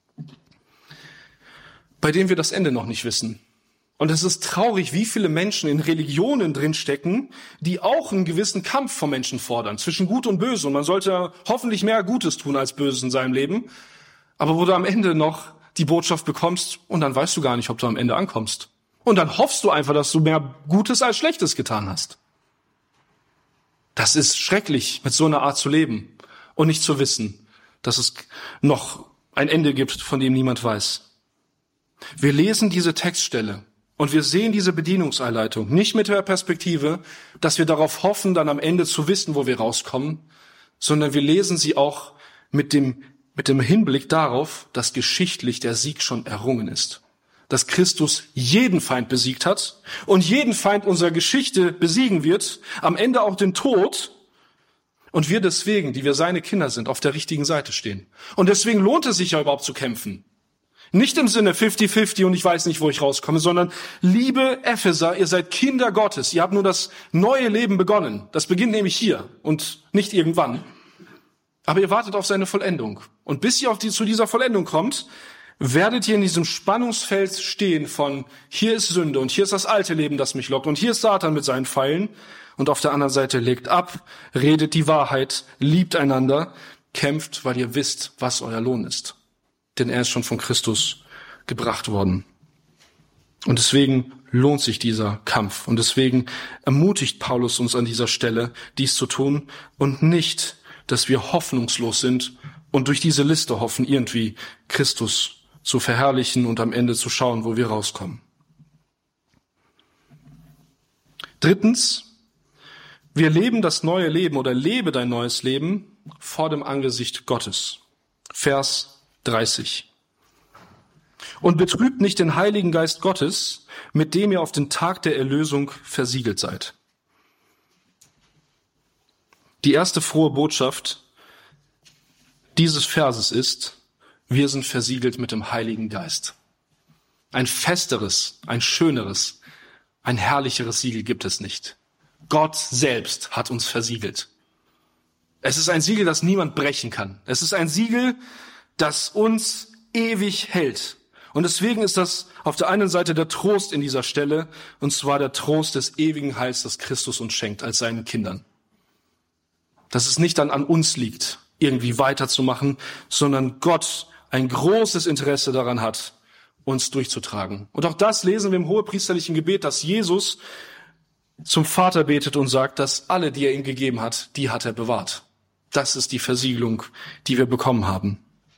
bei dem wir das Ende noch nicht wissen. Und es ist traurig, wie viele Menschen in Religionen drinstecken, die auch einen gewissen Kampf vom Menschen fordern, zwischen Gut und Böse. Und man sollte hoffentlich mehr Gutes tun als Böses in seinem Leben. Aber wo du am Ende noch die Botschaft bekommst und dann weißt du gar nicht, ob du am Ende ankommst. Und dann hoffst du einfach, dass du mehr Gutes als Schlechtes getan hast. Das ist schrecklich, mit so einer Art zu leben und nicht zu wissen, dass es noch ein Ende gibt, von dem niemand weiß. Wir lesen diese Textstelle und wir sehen diese Bedienungsanleitung nicht mit der Perspektive, dass wir darauf hoffen, dann am Ende zu wissen, wo wir rauskommen, sondern wir lesen sie auch mit dem, mit dem Hinblick darauf, dass geschichtlich der Sieg schon errungen ist. Dass Christus jeden Feind besiegt hat und jeden Feind unserer Geschichte besiegen wird, am Ende auch den Tod, und wir deswegen, die wir seine Kinder sind, auf der richtigen Seite stehen. Und deswegen lohnt es sich ja überhaupt zu kämpfen. Nicht im Sinne fünfzig fünfzig und ich weiß nicht, wo ich rauskomme, sondern liebe Epheser, ihr seid Kinder Gottes. Ihr habt nur das neue Leben begonnen. Das beginnt nämlich hier und nicht irgendwann. Aber ihr wartet auf seine Vollendung. Und bis ihr auf die, zu dieser Vollendung kommt, werdet ihr in diesem Spannungsfeld stehen von hier ist Sünde und hier ist das alte Leben, das mich lockt und hier ist Satan mit seinen Pfeilen und auf der anderen Seite legt ab, redet die Wahrheit, liebt einander, kämpft, weil ihr wisst, was euer Lohn ist. Denn er ist schon von Christus gebracht worden. Und deswegen lohnt sich dieser Kampf. Und deswegen ermutigt Paulus uns an dieser Stelle, dies zu tun und nicht, dass wir hoffnungslos sind und durch diese Liste hoffen, irgendwie Christus zu verherrlichen und am Ende zu schauen, wo wir rauskommen. Drittens, wir leben das neue Leben oder lebe dein neues Leben vor dem Angesicht Gottes. Vers dreißig. Und betrübt nicht den Heiligen Geist Gottes, mit dem ihr auf den Tag der Erlösung versiegelt seid. Die erste frohe Botschaft dieses Verses ist, wir sind versiegelt mit dem Heiligen Geist. Ein festeres, ein schöneres, ein herrlicheres Siegel gibt es nicht. Gott selbst hat uns versiegelt. Es ist ein Siegel, das niemand brechen kann. Es ist ein Siegel, das uns ewig hält. Und deswegen ist das auf der einen Seite der Trost in dieser Stelle, und zwar der Trost des ewigen Heils, das Christus uns schenkt als seinen Kindern. Dass es nicht dann an uns liegt, irgendwie weiterzumachen, sondern Gott ein großes Interesse daran hat, uns durchzutragen. Und auch das lesen wir im hohepriesterlichen Gebet, dass Jesus zum Vater betet und sagt, dass alle, die er ihm gegeben hat, die hat er bewahrt. Das ist die Versiegelung, die wir bekommen haben.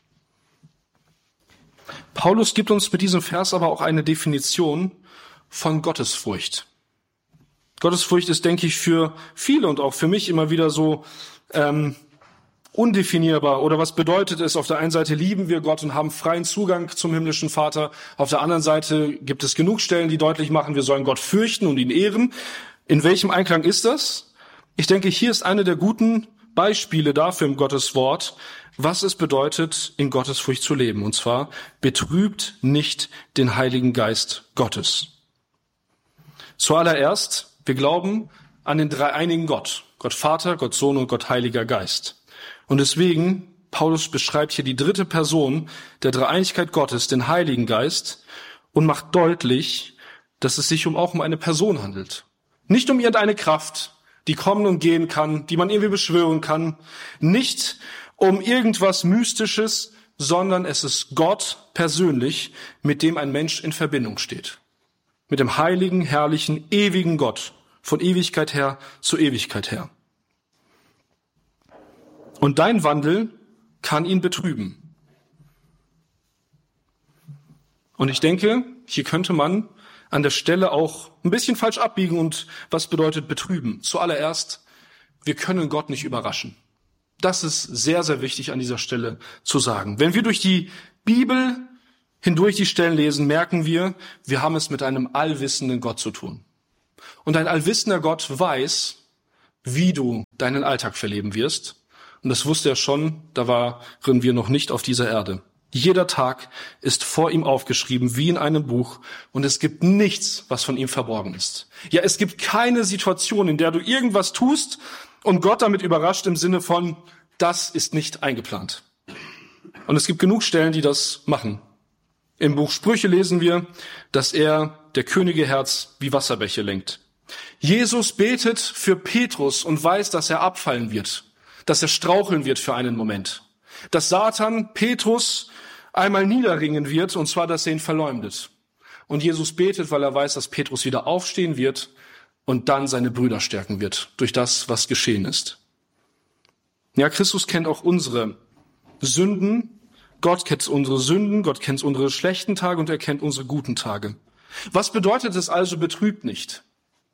Paulus gibt uns mit diesem Vers aber auch eine Definition von Gottesfurcht. Gottesfurcht ist, denke ich, für viele und auch für mich immer wieder so ähm, undefinierbar. Oder was bedeutet es? Auf der einen Seite lieben wir Gott und haben freien Zugang zum himmlischen Vater. Auf der anderen Seite gibt es genug Stellen, die deutlich machen, wir sollen Gott fürchten und ihn ehren. In welchem Einklang ist das? Ich denke, hier ist eine der guten Beispiele dafür im Gottes Wort, was es bedeutet, in Gottesfurcht zu leben. Und zwar, betrübt nicht den Heiligen Geist Gottes. Zuallererst, wir glauben an den dreieinigen Gott. Gott Vater, Gott Sohn und Gott Heiliger Geist. Und deswegen, Paulus beschreibt hier die dritte Person der Dreieinigkeit Gottes, den Heiligen Geist, und macht deutlich, dass es sich um auch um eine Person handelt. Nicht um irgendeine Kraft, die kommen und gehen kann, die man irgendwie beschwören kann. Nicht um irgendwas Mystisches, sondern es ist Gott persönlich, mit dem ein Mensch in Verbindung steht. Mit dem heiligen, herrlichen, ewigen Gott, von Ewigkeit her zu Ewigkeit her. Und dein Wandel kann ihn betrüben. Und ich denke, hier könnte man an der Stelle auch ein bisschen falsch abbiegen. Und was bedeutet betrüben? Zuallererst, wir können Gott nicht überraschen. Das ist sehr, sehr wichtig an dieser Stelle zu sagen. Wenn wir durch die Bibel hindurch die Stellen lesen, merken wir, wir haben es mit einem allwissenden Gott zu tun. Und ein allwissender Gott weiß, wie du deinen Alltag verleben wirst. Und das wusste er schon, da waren wir noch nicht auf dieser Erde. Jeder Tag ist vor ihm aufgeschrieben, wie in einem Buch, und es gibt nichts, was von ihm verborgen ist. Ja, es gibt keine Situation, in der du irgendwas tust und Gott damit überrascht im Sinne von, das ist nicht eingeplant. Und es gibt genug Stellen, die das machen. Im Buch Sprüche lesen wir, dass er der Könige Herz wie Wasserbäche lenkt. Jesus betet für Petrus und weiß, dass er abfallen wird, dass er straucheln wird für einen Moment. Dass Satan Petrus einmal niederringen wird, und zwar, dass er ihn verleumdet. Und Jesus betet, weil er weiß, dass Petrus wieder aufstehen wird und dann seine Brüder stärken wird, durch das, was geschehen ist. Ja, Christus kennt auch unsere Sünden. Gott kennt unsere Sünden, Gott kennt unsere schlechten Tage und er kennt unsere guten Tage. Was bedeutet es also, betrübt nicht?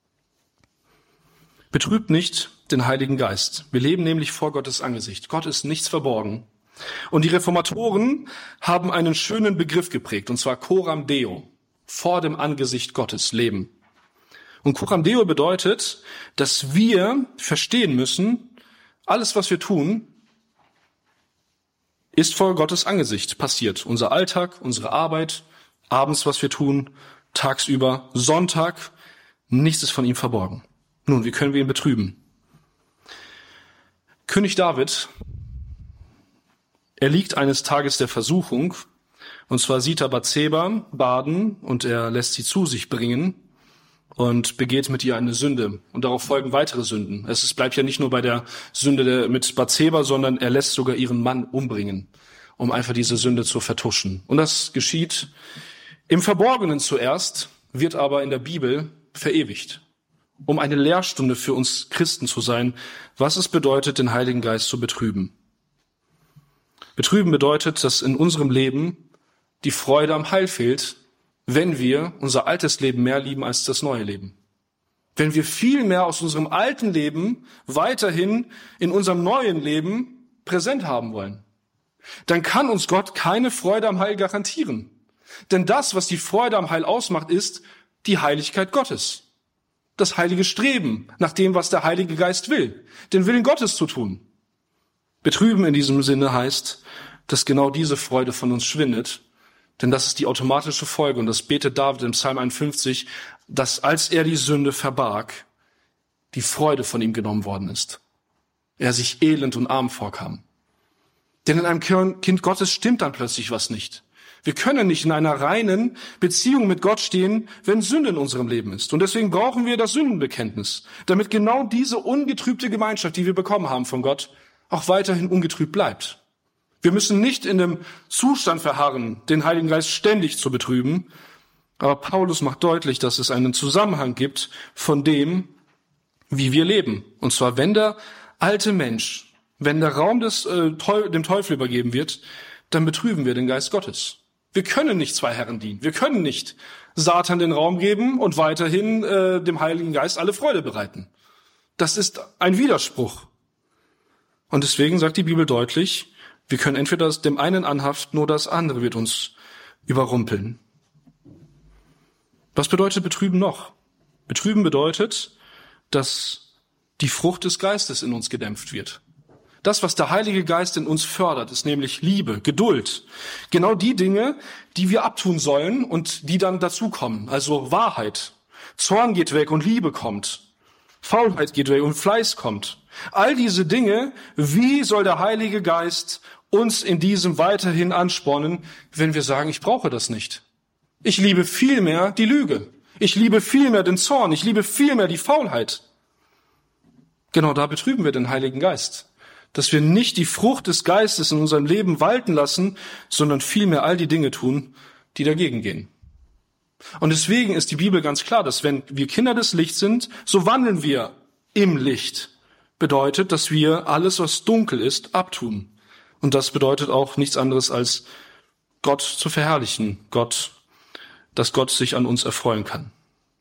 Betrübt nicht den Heiligen Geist. Wir leben nämlich vor Gottes Angesicht. Gott ist nichts verborgen. Und die Reformatoren haben einen schönen Begriff geprägt, und zwar Coram Deo, vor dem Angesicht Gottes leben. Und Coram Deo bedeutet, dass wir verstehen müssen, alles, was wir tun, ist vor Gottes Angesicht passiert. Unser Alltag, unsere Arbeit, abends, was wir tun, tagsüber, Sonntag, nichts ist von ihm verborgen. Nun, wie können wir ihn betrüben? König David, er liegt eines Tages der Versuchung, und zwar sieht er Bathseba baden und er lässt sie zu sich bringen und begeht mit ihr eine Sünde. Und darauf folgen weitere Sünden. Es ist, bleibt ja nicht nur bei der Sünde mit Bathseba, sondern er lässt sogar ihren Mann umbringen, um einfach diese Sünde zu vertuschen. Und das geschieht im Verborgenen zuerst, wird aber in der Bibel verewigt, um eine Lehrstunde für uns Christen zu sein, was es bedeutet, den Heiligen Geist zu betrüben. Betrüben bedeutet, dass in unserem Leben die Freude am Heil fehlt, wenn wir unser altes Leben mehr lieben als das neue Leben. Wenn wir viel mehr aus unserem alten Leben weiterhin in unserem neuen Leben präsent haben wollen, dann kann uns Gott keine Freude am Heil garantieren. Denn das, was die Freude am Heil ausmacht, ist die Heiligkeit Gottes. Das heilige Streben nach dem, was der Heilige Geist will, den Willen Gottes zu tun. Betrüben in diesem Sinne heißt, dass genau diese Freude von uns schwindet, denn das ist die automatische Folge, und das betet David im Psalm einundfünfzig, dass als er die Sünde verbarg, die Freude von ihm genommen worden ist. Er sich elend und arm vorkam. Denn in einem Kind Gottes stimmt dann plötzlich was nicht. Wir können nicht in einer reinen Beziehung mit Gott stehen, wenn Sünde in unserem Leben ist. Und deswegen brauchen wir das Sündenbekenntnis, damit genau diese ungetrübte Gemeinschaft, die wir bekommen haben von Gott, auch weiterhin ungetrübt bleibt. Wir müssen nicht in dem Zustand verharren, den Heiligen Geist ständig zu betrüben. Aber Paulus macht deutlich, dass es einen Zusammenhang gibt von dem, wie wir leben. Und zwar, wenn der alte Mensch, wenn der Raum des, äh, dem Teufel übergeben wird, dann betrüben wir den Geist Gottes. Wir können nicht zwei Herren dienen. Wir können nicht Satan den Raum geben und weiterhin äh, dem Heiligen Geist alle Freude bereiten. Das ist ein Widerspruch. Und deswegen sagt die Bibel deutlich, wir können entweder dem einen anhaften, nur das andere wird uns überrumpeln. Was bedeutet Betrüben noch? Betrüben bedeutet, dass die Frucht des Geistes in uns gedämpft wird. Das, was der Heilige Geist in uns fördert, ist nämlich Liebe, Geduld. Genau die Dinge, die wir abtun sollen und die dann dazukommen. Also Wahrheit. Zorn geht weg und Liebe kommt. Faulheit geht weg und Fleiß kommt. All diese Dinge, wie soll der Heilige Geist uns in diesem weiterhin anspornen, wenn wir sagen, ich brauche das nicht. Ich liebe vielmehr die Lüge. Ich liebe vielmehr den Zorn. Ich liebe vielmehr die Faulheit. Genau da betrüben wir den Heiligen Geist. dass wir nicht die Frucht des Geistes in unserem Leben walten lassen, sondern vielmehr all die Dinge tun, die dagegen gehen. Und deswegen ist die Bibel ganz klar, dass wenn wir Kinder des Lichts sind, so wandeln wir im Licht. Bedeutet, dass wir alles, was dunkel ist, abtun. Und das bedeutet auch nichts anderes als Gott zu verherrlichen, Gott, dass Gott sich an uns erfreuen kann.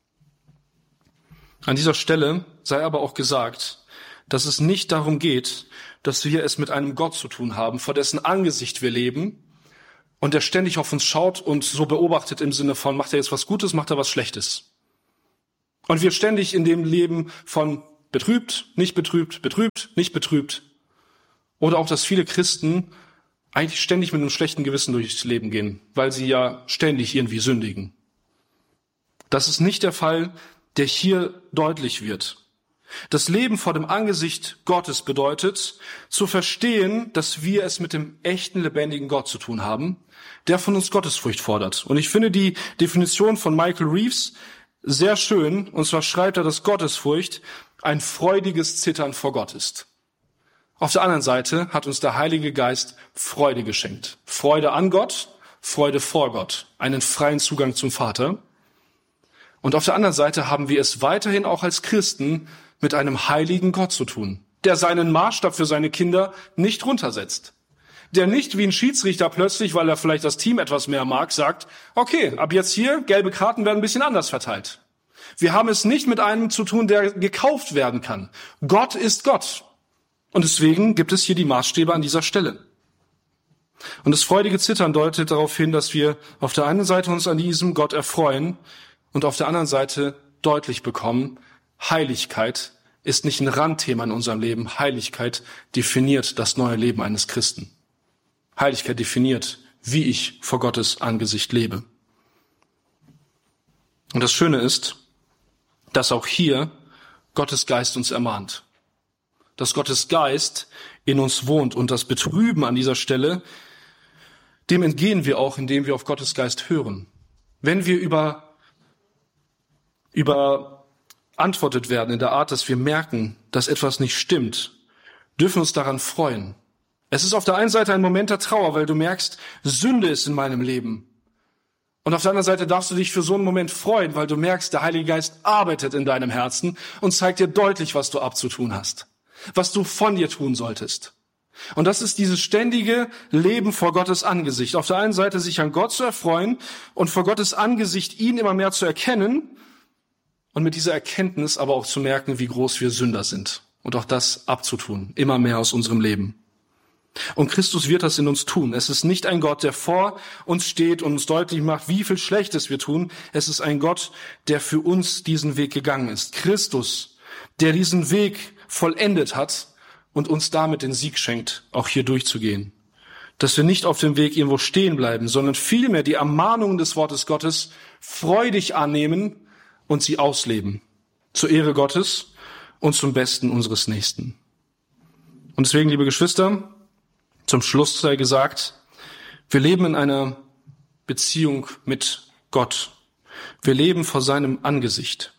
An dieser Stelle sei aber auch gesagt, dass es nicht darum geht, dass wir es mit einem Gott zu tun haben, vor dessen Angesicht wir leben und der ständig auf uns schaut und so beobachtet im Sinne von, macht er jetzt was Gutes, macht er was Schlechtes. Und wir ständig in dem Leben von betrübt, nicht betrübt, betrübt, nicht betrübt. Oder auch, dass viele Christen eigentlich ständig mit einem schlechten Gewissen durchs Leben gehen, weil sie ja ständig irgendwie sündigen. Das ist nicht der Fall, der hier deutlich wird. Das Leben vor dem Angesicht Gottes bedeutet, zu verstehen, dass wir es mit dem echten, lebendigen Gott zu tun haben, der von uns Gottesfurcht fordert. Und ich finde die Definition von Michael Reeves sehr schön, und zwar schreibt er, dass Gottesfurcht ein freudiges Zittern vor Gott ist. Auf der anderen Seite hat uns der Heilige Geist Freude geschenkt. Freude an Gott, Freude vor Gott, einen freien Zugang zum Vater. Und auf der anderen Seite haben wir es weiterhin auch als Christen mit einem heiligen Gott zu tun, der seinen Maßstab für seine Kinder nicht runtersetzt. Der nicht wie ein Schiedsrichter plötzlich, weil er vielleicht das Team etwas mehr mag, sagt, okay, ab jetzt hier, gelbe Karten werden ein bisschen anders verteilt. Wir haben es nicht mit einem zu tun, der gekauft werden kann. Gott ist Gott. Und deswegen gibt es hier die Maßstäbe an dieser Stelle. Und das freudige Zittern deutet darauf hin, dass wir auf der einen Seite uns an diesem Gott erfreuen und auf der anderen Seite deutlich bekommen, Heiligkeit ist nicht ein Randthema in unserem Leben. Heiligkeit definiert das neue Leben eines Christen. Heiligkeit definiert, wie ich vor Gottes Angesicht lebe. Und das Schöne ist, dass auch hier Gottes Geist uns ermahnt. Dass Gottes Geist in uns wohnt. Und das Betrüben an dieser Stelle, dem entgehen wir auch, indem wir auf Gottes Geist hören. Wenn wir über, überantwortet werden in der Art, dass wir merken, dass etwas nicht stimmt, dürfen wir uns daran freuen. Es ist auf der einen Seite ein Moment der Trauer, weil du merkst, Sünde ist in meinem Leben. Und auf der anderen Seite darfst du dich für so einen Moment freuen, weil du merkst, der Heilige Geist arbeitet in deinem Herzen und zeigt dir deutlich, was du abzutun hast, was du von dir tun solltest. Und das ist dieses ständige Leben vor Gottes Angesicht. Auf der einen Seite sich an Gott zu erfreuen und vor Gottes Angesicht ihn immer mehr zu erkennen und mit dieser Erkenntnis aber auch zu merken, wie groß wir Sünder sind und auch das abzutun, immer mehr aus unserem Leben. Und Christus wird das in uns tun. Es ist nicht ein Gott, der vor uns steht und uns deutlich macht, wie viel Schlechtes wir tun. Es ist ein Gott, der für uns diesen Weg gegangen ist. Christus, der diesen Weg vollendet hat und uns damit den Sieg schenkt, auch hier durchzugehen. Dass wir nicht auf dem Weg irgendwo stehen bleiben, sondern vielmehr die Ermahnungen des Wortes Gottes freudig annehmen und sie ausleben. Zur Ehre Gottes und zum Besten unseres Nächsten. Und deswegen, liebe Geschwister, zum Schluss sei gesagt, wir leben in einer Beziehung mit Gott. Wir leben vor seinem Angesicht.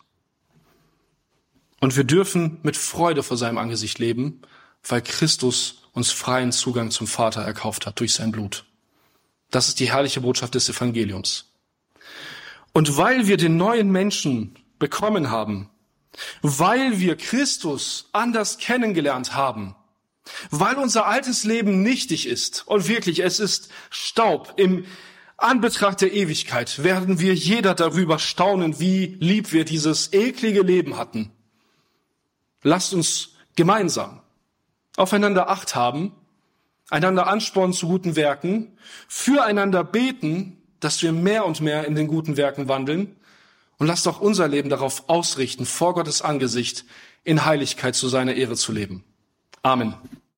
Und wir dürfen mit Freude vor seinem Angesicht leben, weil Christus uns freien Zugang zum Vater erkauft hat durch sein Blut. Das ist die herrliche Botschaft des Evangeliums. Und weil wir den neuen Menschen bekommen haben, weil wir Christus anders kennengelernt haben, weil unser altes Leben nichtig ist und wirklich, es ist Staub. Im Anbetracht der Ewigkeit werden wir jeder darüber staunen, wie lieb wir dieses eklige Leben hatten. Lasst uns gemeinsam aufeinander Acht haben, einander anspornen zu guten Werken, füreinander beten, dass wir mehr und mehr in den guten Werken wandeln und lasst auch unser Leben darauf ausrichten, vor Gottes Angesicht in Heiligkeit zu seiner Ehre zu leben. Amen.